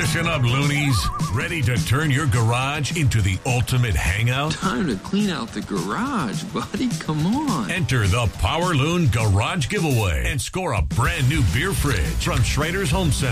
Listen up, loonies. Ready to turn your garage into the ultimate hangout? Time to clean out the garage, buddy. Come on. Enter the Power Loon Garage Giveaway and score a brand new beer fridge from Schrader's Home Center.